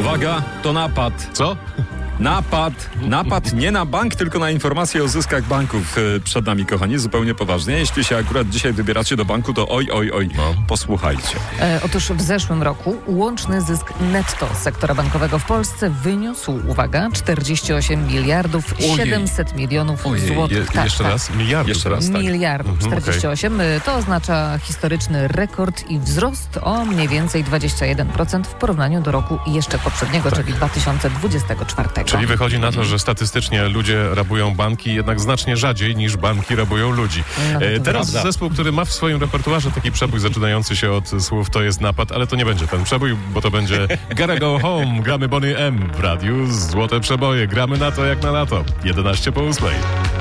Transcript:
Uwaga, to napad. Co? Napad nie na bank, tylko na informacje o zyskach banków przed nami, kochani, zupełnie poważnie. Jeśli się akurat dzisiaj wybieracie do banku, to oj, posłuchajcie. Otóż w zeszłym roku łączny zysk netto sektora bankowego w Polsce wyniósł, uwaga, 48 miliardów 700 milionów złotych. Jeszcze raz? Miliardów? Jeszcze raz, tak. Miliardów 48. To oznacza historyczny rekord i wzrost o mniej więcej 21% w porównaniu do roku jeszcze poprzedniego, czyli 2024. Czyli wychodzi na to, że statystycznie ludzie rabują banki jednak znacznie rzadziej niż banki rabują ludzi. Teraz zespół, który ma w swoim repertuarze taki przebój zaczynający się od słów "to jest napad", ale to nie będzie ten przebój, bo to będzie Gotta Go Home. Gramy Boney M w radiu. Złote przeboje. Gramy na to jak na lato. 11 po 8.